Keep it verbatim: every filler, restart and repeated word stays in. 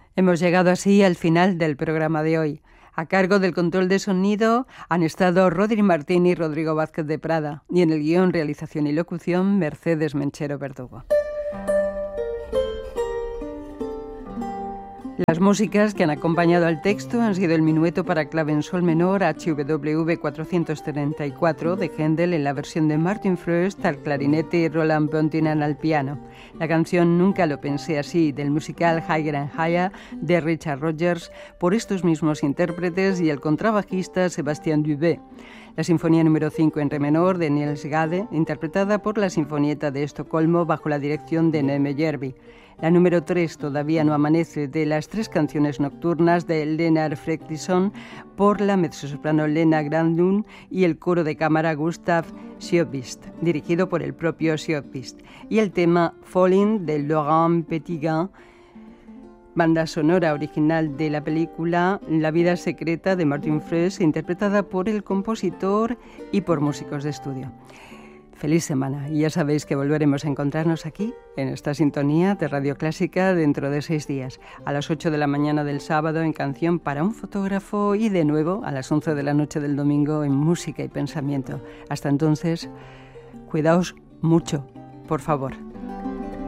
Hemos llegado así al final del programa de hoy. A cargo del control de sonido han estado Rodri Martín y Rodrigo Vázquez de Prada, y en el guión, realización y locución, Mercedes Menchero Verdugo. Las músicas que han acompañado al texto han sido el Minueto para clave en sol menor H W V cuatrocientos treinta y cuatro de Händel en la versión de Martin Fröst al clarinete y Roland Pontinan al piano. La canción Nunca lo pensé así del musical Higher and Higher de Richard Rodgers por estos mismos intérpretes y el contrabajista Sebastián Dubé. La Sinfonía número cinco en re menor de Niels Gade, interpretada por la Sinfonieta de Estocolmo bajo la dirección de Neme Järvi. La número tres, Todavía no amanece, de las tres canciones nocturnas de Lennart Fredriksson por la mezzosoprano Lena Granlund y el coro de cámara Gustav Sjöqvist, dirigido por el propio Sjöqvist. Y el tema Falling de Laurent Petitgain, banda sonora original de la película La vida secreta de Martin Fröst, interpretada por el compositor y por músicos de estudio. Feliz semana, y ya sabéis que volveremos a encontrarnos aquí, en esta sintonía de Radio Clásica, dentro de seis días, a las ocho de la mañana del sábado en Canción para un fotógrafo y de nuevo a las once de la noche del domingo en Música y Pensamiento. Hasta entonces, cuidaos mucho, por favor.